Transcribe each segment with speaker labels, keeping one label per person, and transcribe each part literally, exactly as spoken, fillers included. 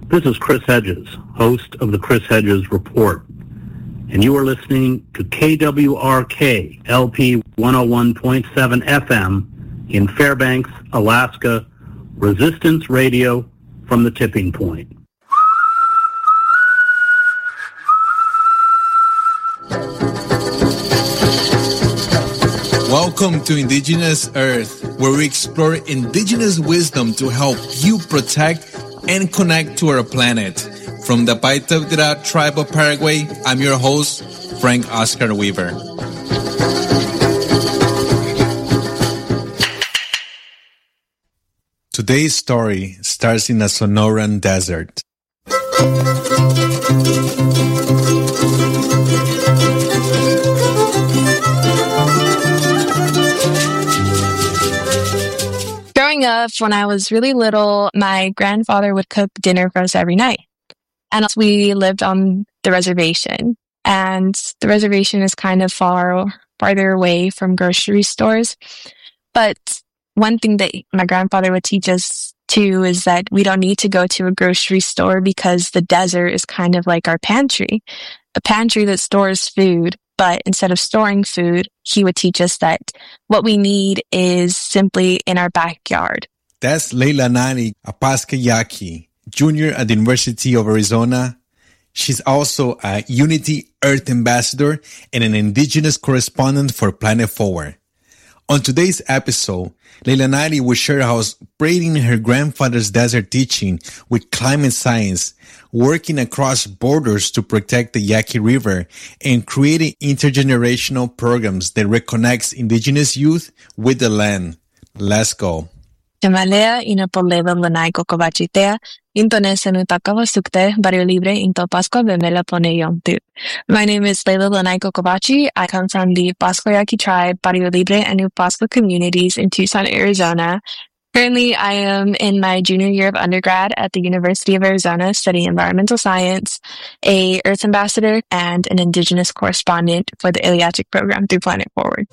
Speaker 1: This is Chris Hedges, host of the Chris Hedges Report, and you are listening to K W R K L P one oh one point seven F M in Fairbanks, Alaska, Resistance Radio from the Tipping Point.
Speaker 2: Welcome to Indigenous Earth, where we explore indigenous wisdom to help you protect and connect to our planet. From the Paitavdira tribe of Paraguay, I'm your host, Frank Oscar Weaver. Today's story starts in a Sonoran desert.
Speaker 3: Growing up, when I was really little, my grandfather would cook dinner for us every night. And we lived on the reservation. And the reservation is kind of far, farther away from grocery stores. But one thing that my grandfather would teach us too is that we don't need to go to a grocery store because the desert is kind of like our pantry, a pantry that stores food. But instead of storing food, he would teach us that what we need is simply in our backyard.
Speaker 2: That's Leila Nani Apaskayaki, junior at the University of Arizona. She's also a Unity Earth Ambassador and an Indigenous correspondent for Planet Forward. On today's episode, Leila Nani will share how braiding her grandfather's desert teaching with climate science, working across borders to protect the Yaqui River, and creating intergenerational programs that reconnects indigenous youth with the land. Let's go.
Speaker 3: Chamalea inapoleva lanai kokovachitea, intonesa nutakawa sukte, barrio libre into Pascua bemela pone yomtu. My name is Leila Lanai Kokovachi. I come from the Pascua Yaqui tribe, Barrio Libre, and New Pascua communities in Tucson, Arizona. Currently, I am in my junior year of undergrad at the University of Arizona studying environmental science, a Earth Ambassador, and an Indigenous correspondent for the Iliatic program through Planet Forward.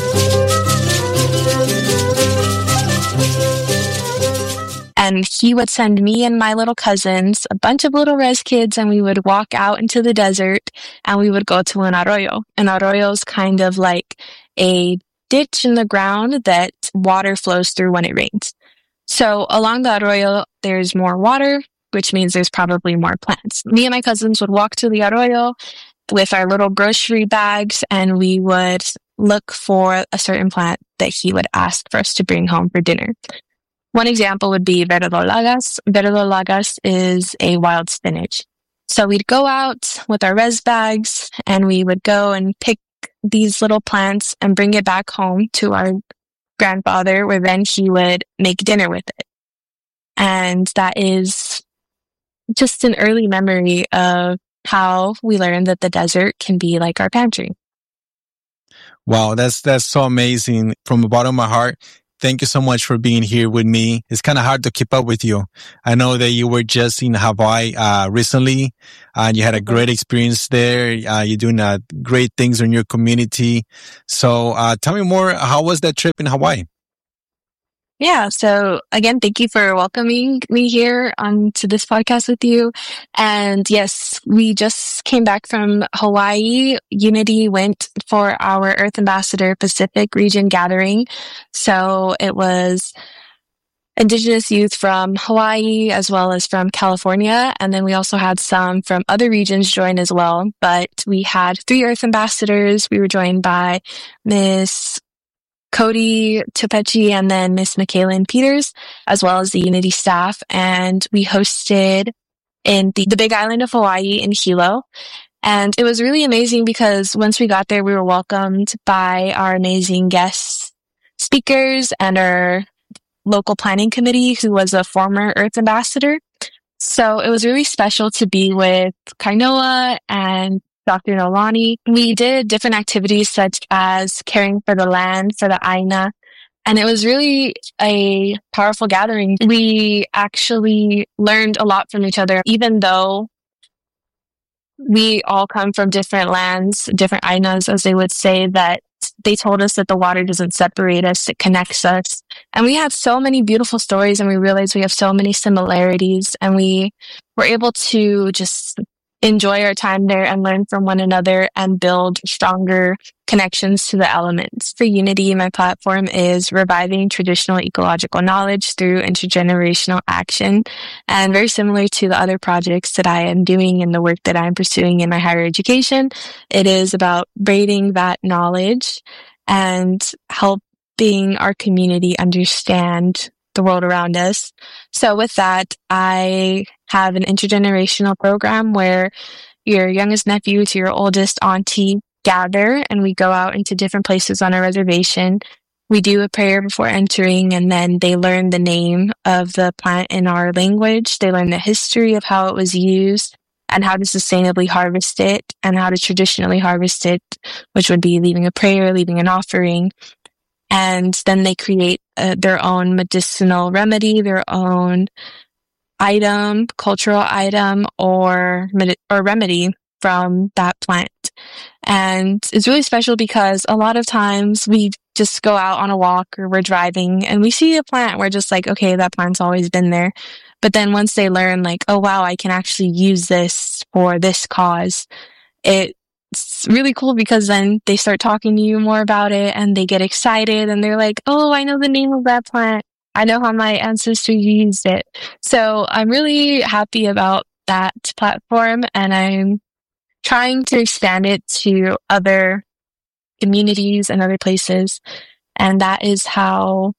Speaker 3: And he would send me and my little cousins, a bunch of little res kids, and we would walk out into the desert and we would go to an arroyo. An arroyo is kind of like a ditch in the ground that water flows through when it rains. So along the arroyo, there's more water, which means there's probably more plants. Me and my cousins would walk to the arroyo with our little grocery bags, and we would look for a certain plant that he would ask for us to bring home for dinner. One example would be verdolagas. Verdolagas is a wild spinach. So we'd go out with our res bags and we would go and pick these little plants and bring it back home to our grandfather, where then he would make dinner with it. And that is just an early memory of how we learned that the desert can be like our pantry.
Speaker 2: Wow, that's that's so amazing. From the bottom of my heart, thank you so much for being here with me. It's kind of hard to keep up with you. I know that you were just in Hawaii uh, recently, and you had a great experience there. Uh, you're doing uh, great things in your community. So uh, tell me more, how was that trip in Hawaii?
Speaker 3: Yeah. So again, thank you for welcoming me here on to this podcast with you. And yes, we just came back from Hawaii. Unity went for our Earth Ambassador Pacific region gathering. So it was Indigenous youth from Hawaii as well as from California. And then we also had some from other regions join as well. But we had three Earth Ambassadors. We were joined by Miss Cody Tupechi and then Miss Michaela Peters, as well as the Unity staff. And we hosted in the, the Big Island of Hawaii in Hilo. And it was really amazing because once we got there, we were welcomed by our amazing guest speakers and our local planning committee, who was a former Earth Ambassador. So it was really special to be with Kainoa and Doctor Nolani. We did different activities such as caring for the land for the Aina, and it was really a powerful gathering. We actually learned a lot from each other, even though we all come from different lands, different Ainas, as they would say, that they told us that the water doesn't separate us, it connects us. And we had so many beautiful stories, and we realized we have so many similarities, and we were able to just enjoy our time there and learn from one another and build stronger connections to the elements. For Unity, my platform is reviving traditional ecological knowledge through intergenerational action. And very similar to the other projects that I am doing and the work that I'm pursuing in my higher education, it is about braiding that knowledge and helping our community understand the world around us. So with that, I have an intergenerational program where your youngest nephew to your oldest auntie gather, and we go out into different places on our reservation. We do a prayer before entering, and then they learn the name of the plant in our language. They learn the history of how it was used and how to sustainably harvest it and how to traditionally harvest it, which would be leaving a prayer, leaving an offering. And then they create uh, their own medicinal remedy, their own item, cultural item, or med- or remedy from that plant. And it's really special because a lot of times we just go out on a walk or we're driving and we see a plant. We're just like, okay, that plant's always been there. But then once they learn, like, oh, wow, I can actually use this for this cause, it it's really cool because then they start talking to you more about it and they get excited and they're like, oh, I know the name of that plant. I know how my ancestors used it. So I'm really happy about that platform, and I'm trying to expand it to other communities and other places. And that is how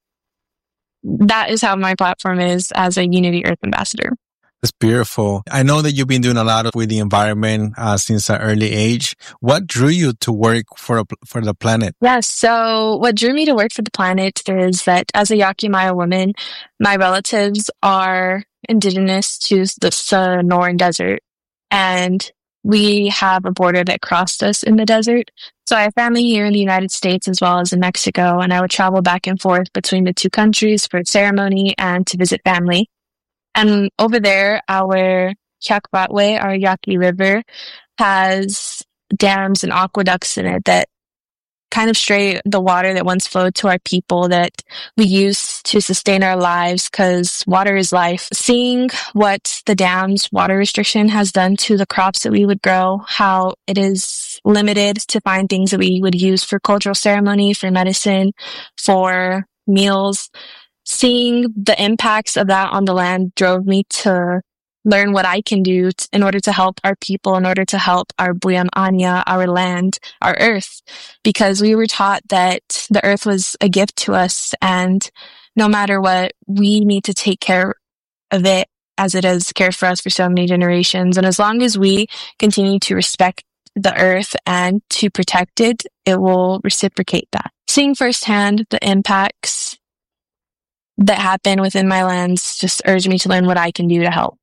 Speaker 3: that is how my platform is as a Unity Earth Ambassador.
Speaker 2: That's beautiful. I know that you've been doing a lot with the environment uh, since an early age. What drew you to work for a, for the planet?
Speaker 3: Yes. So what drew me to work for the planet is that as a Yaqui Maya woman, my relatives are indigenous to the Sonoran Desert, and we have a border that crossed us in the desert. So I have family here in the United States as well as in Mexico, and I would travel back and forth between the two countries for ceremony and to visit family. And over there, our Xiaquatwe, our Yaqui River, has dams and aqueducts in it that kind of stray the water that once flowed to our people that we use to sustain our lives, because water is life. Seeing what the dam's water restriction has done to the crops that we would grow, how it is limited to find things that we would use for cultural ceremony, for medicine, for meals. Seeing the impacts of that on the land drove me to learn what I can do t- in order to help our people, in order to help our Buyam Anya, our land, our earth, because we were taught that the earth was a gift to us, and no matter what, we need to take care of it as it has cared for us for so many generations. And as long as we continue to respect the earth and to protect it, it will reciprocate that. Seeing firsthand the impacts that happen within my lands just urged me to learn what I can do to help.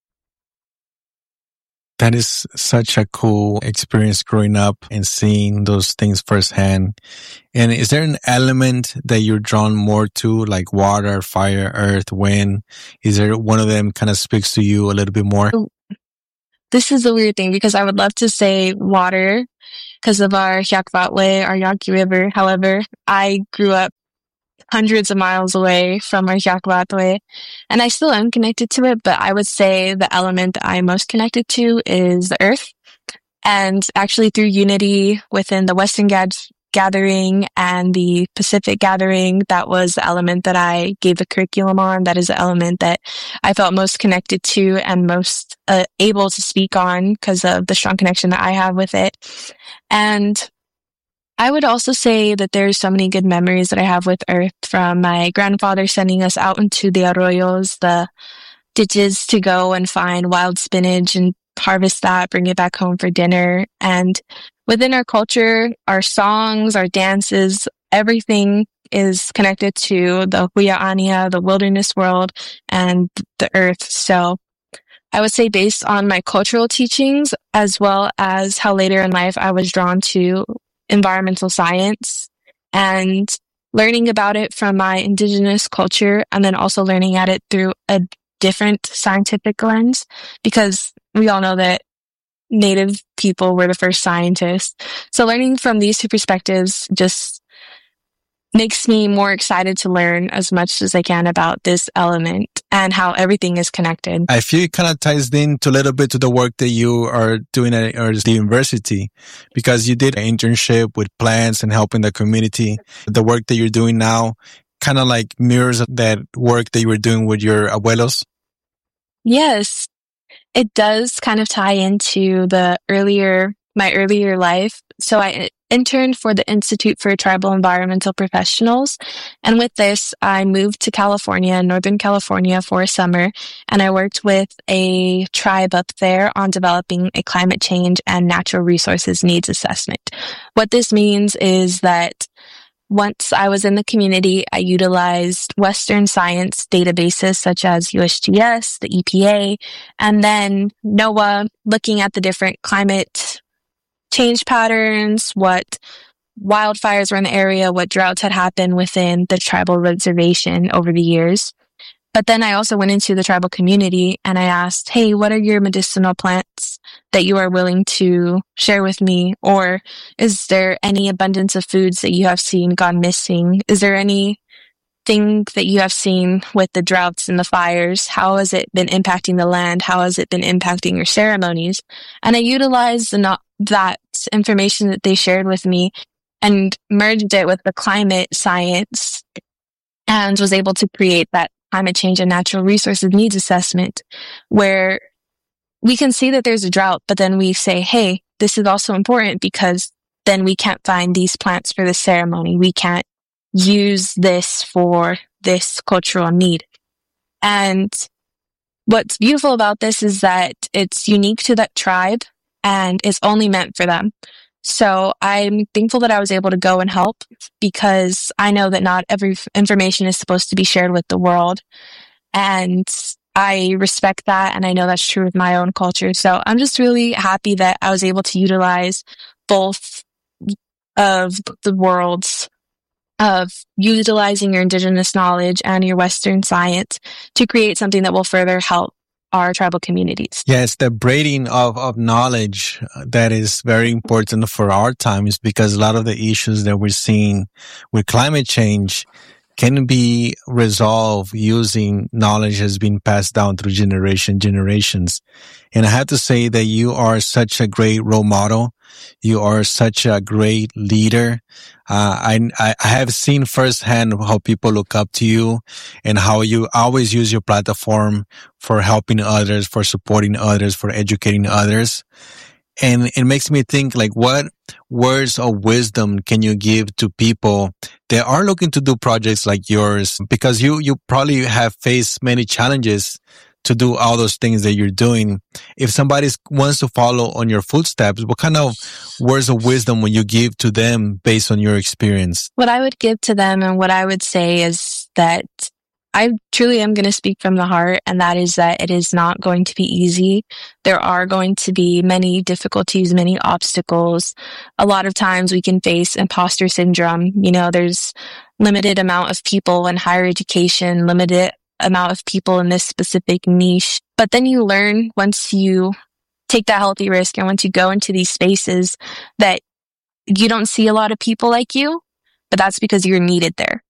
Speaker 2: That is such a cool experience growing up and seeing those things firsthand. And is there an element that you're drawn more to, like water, fire, earth, wind? Is there one of them kind of speaks to you a little bit more?
Speaker 3: This is a weird thing because I would love to say water because of our Xiaquatwe, our Yaqui River. However, I grew up hundreds of miles away from our Xiaquatwe, and I still am connected to it, but I would say the element that I'm most connected to is the earth. And actually through Unity within the Western Gad- Gathering and the Pacific Gathering, that was the element that I gave the curriculum on. That is the element that I felt most connected to and most uh, able to speak on because of the strong connection that I have with it. And I would also say that there's so many good memories that I have with Earth, from my grandfather sending us out into the arroyos, the ditches, to go and find wild spinach and harvest that, bring it back home for dinner. And within our culture, our songs, our dances, everything is connected to the Huya Ania, the wilderness world, and the earth. So I would say based on my cultural teachings, as well as how later in life I was drawn to environmental science and learning about it from my indigenous culture, and then also learning at it through a different scientific lens, because we all know that native people were the first scientists. So learning from these two perspectives just makes me more excited to learn as much as I can about this element and how everything is connected.
Speaker 2: I feel it kind of ties into a little bit to the work that you are doing at, at the university, because you did an internship with plants and helping the community. The work that you're doing now kind of like mirrors that work that you were doing with your abuelos.
Speaker 3: Yes, it does kind of tie into the earlier, my earlier life. So I interned for the Institute for Tribal Environmental Professionals. And with this, I moved to California, Northern California for a summer. And I worked with a tribe up there on developing a climate change and natural resources needs assessment. What this means is that once I was in the community, I utilized Western science databases such as U S G S, the E P A, and then NOAA, looking at the different climate change patterns, what wildfires were in the area, what droughts had happened within the tribal reservation over the years. But then I also went into the tribal community and I asked, hey, what are your medicinal plants that you are willing to share with me? Or is there any abundance of foods that you have seen gone missing? Is there anything that you have seen with the droughts and the fires? How has it been impacting the land? How has it been impacting your ceremonies? And I utilized the not that information that they shared with me and merged it with the climate science and was able to create that climate change and natural resources needs assessment, where we can see that there's a drought, but then we say, hey, this is also important because then we can't find these plants for this ceremony. We can't use this for this cultural need. And what's beautiful about this is that it's unique to that tribe and it's only meant for them. So I'm thankful that I was able to go and help, because I know that not every information is supposed to be shared with the world. And I respect that. And I know that's true with my own culture. So I'm just really happy that I was able to utilize both of the worlds of utilizing your indigenous knowledge and your Western science to create something that will further help our tribal communities.
Speaker 2: Yes, the braiding of, of knowledge that is very important for our times, because a lot of the issues that we're seeing with climate change can be resolved using knowledge has been passed down through generation generations. And I have to say that you are such a great role model. You are such a great leader. Uh, I, I have seen firsthand how people look up to you and how you always use your platform for helping others, for supporting others, for educating others. And it makes me think, like, what words of wisdom can you give to people that are looking to do projects like yours? Because you, you probably have faced many challenges to do all those things that you're doing. If somebody wants to follow on your footsteps, what kind of words of wisdom will you give to them based on your experience?
Speaker 3: What I would give to them and what I would say is that I truly am going to speak from the heart, and that is that it is not going to be easy. There are going to be many difficulties, many obstacles. A lot of times we can face imposter syndrome. You know, there's limited amount of people in higher education, limited amount of people in this specific niche. But then you learn, once you take that healthy risk and once you go into these spaces, that you don't see a lot of people like you, but that's because you're needed there.